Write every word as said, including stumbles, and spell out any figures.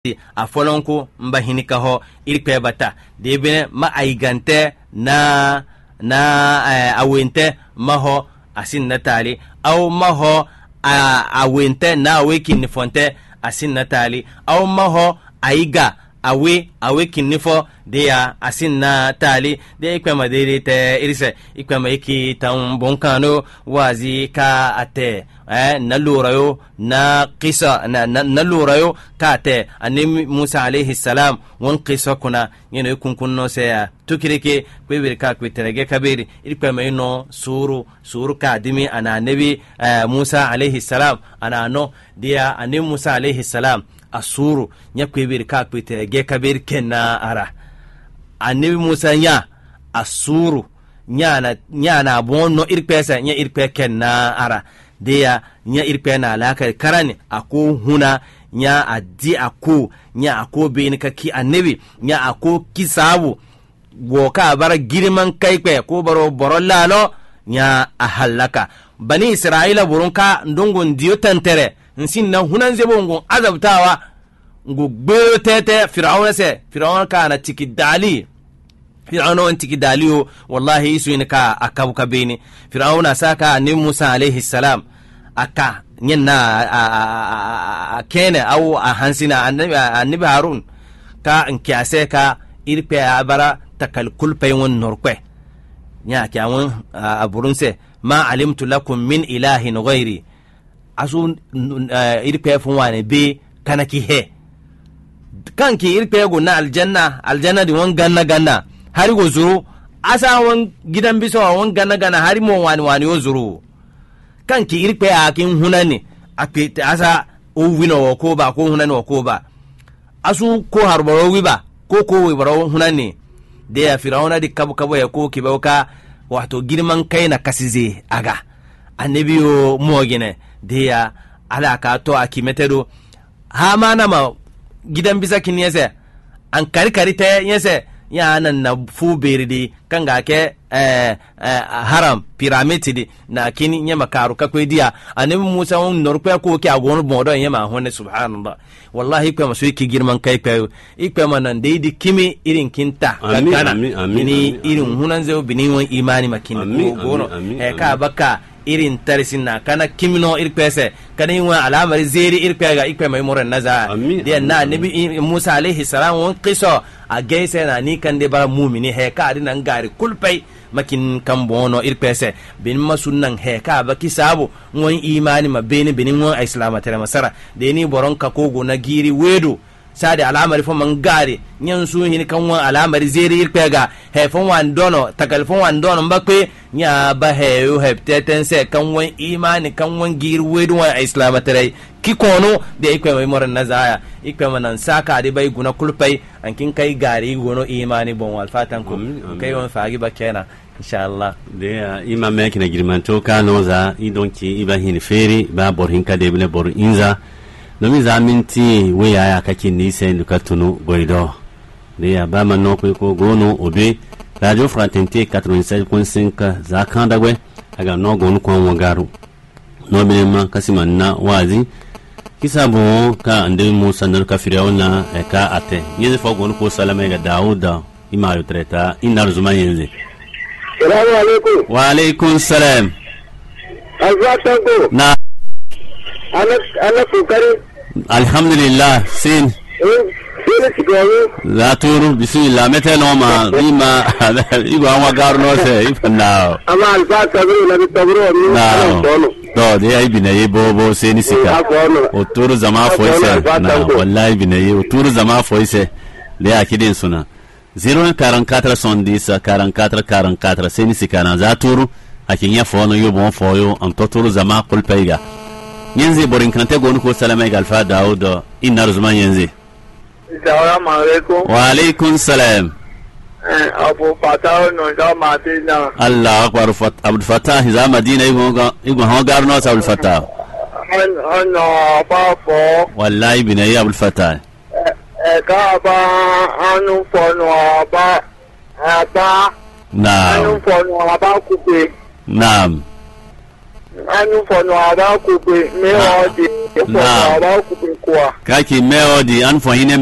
a folonko mba hinika ho irpe bata debene ma aigante na na uh, awente maho asin natali aw maho uh, awente na weki ni fonte asin natali aw maho aiga awe awe kinifo de ya asin na tali de ikwema de te irise ikwema iki tan bonkano wazi ka ate eh na lurayo na qisa na na lurayo ka ate ani Musa alayhi salam won qisa kuna yene kun kunno se tukirike kwebir ka kweterege kabiri ikwema ino suru suru ka dimi ana nabi uh, Musa alayhi salam ana no dia ani Musa alayhi salam asuru nya kwebir ka kwete ge kabir kenna ara anabi Musa nya asuru nya na nya na bonno irpesa nya irpe kenna ara deya nya irpe na alaka karani ako huna nya adi ako nya ako bin ka ki annabi nya ako kisabu woka bara girman kaikpe ko baro borolalo nya ahallaka bani Israila burunka ndungun diyo tantere nsin na hunan zebo ngon azabtawa ngo gbero tete Firauna se Firauna kana tikidali Firauna on tikidaliyo wallahi isu inaka akabu kabini Firauna saka ni Musa alayhi salam aka nyenna kene au hansina annabi Harun ka nkiyase ka irpe abara takalkul paywon norkwe nya kyawon aburunse ma alimtu lakum min ilahin ghairi asun uh, irpe funwane be kanaki he kanki irpe go na aljanna aljanna di won ganna ganna hari go zuru asa won gidan biso won ganna ganna hari mo wani wani yo zuru kanki irpe akin hunani akete asa o wino ko ba ko hunani ko ba asu ko harbaro wiba ko ko wibaro hunani de ya Firauna di kabu kabu ya ko kibauka wato girman kai na kasize aga annabiyo mogine dia ala ka to akimetedo ha mana ma gidan bisa kin yese an kari kari te yese ya nan na fu beridi kanga ke eh, eh haram pyramid di na kini nyama karu ka kwe dia annabi Musa on norpe ko ke agon bodo nyama honne subhanallah wallahi ko masu ki girman kai kai ikpe manan dai di kimi irin kinta kana ni irin hunan zai bini won imani makini ko gono eh ka baka irin tarisin na kana kimino irpese kana yin alamar zeri irpega ikpe mai moran naza dia na nabi Musa alayhi salam won qiso a gaise na ni kan de bara mu'mini he ka dinan gari kulpai makin kan bono irpese bin masunnan he ka ba kisabu won imani ma beni benin won islama tare masara de ni boron ka kogo na giri wedo sade alamar fo man gari nyan su hin kan won alamar zeri irpega he fon wan dono tagal fon wan dono mbakwe nya ba he yo hepteten se kan won imani kan won giri wedo won islama tare ki kono de ikwe mai moran nazaya ikwe manan saka de bai guna kulpai an kin kai gari gono imani bon wal fatan ko kai won faagi ba kenan inshallah de imam me kina girman to kano za idonki ibrahim feri ba bor hin ka de bile bor inza nomi za minti we ya kake ni sai duka tunu goido de ya ba man no ko gono obe radio fraternité quatre-vingt-seize point cinq za kanda gwe aga no gonu ko won garu no bele ma kasima na wazi kisabo ka ande Musa nar ka Firauna e ka ate yeze fo gonu ko salama ga Dauda imaru treta inar zuma yenze. Assalamu alaikum. Wa alaikum salam. Azwatango. Na ana ana kokari alhamdulillah sin sin sigaro la turu bismillah mete no ma ima igo anwa garno se ifna ama alfa tabro la tabro ni do de ay binaye bobo se ni sika o turu zama foise na wallahi binaye o turu zama foise le akidin suna zero un quatre quatre soixante-dix quarante-quatre quarante-quatre se ni sika na za turu akinya fono yo bon foyo am to turu zama kul payga yenze borin kante gonu ko salama ga alfa Daud inna ruzman yenze. Assalamu alaikum. Wa alaikum salam. eh abu fatah no da madina Allah akbar fat abdul fatah za madina igo igo ha garno sa abdul fatah an an ba fo wallahi binayi abdul fatah eh ka ba anu fo no ba ba naam anu fo no ba ku pe naam anu fono ada ku be me odi fono ada ku be kwa kaki me odi an fo hine